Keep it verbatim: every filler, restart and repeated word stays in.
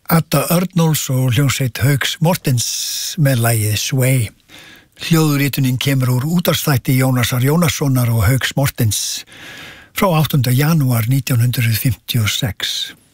Adda Örnóls og hljómsveit Hauks Mortens með lagið Sway. Hljóðritunin kemur úr útvarpsþætti Jónasar Jónassonar og Hauks Mortens frá áttunda janúar nítján hundruð fimmtíu og sex.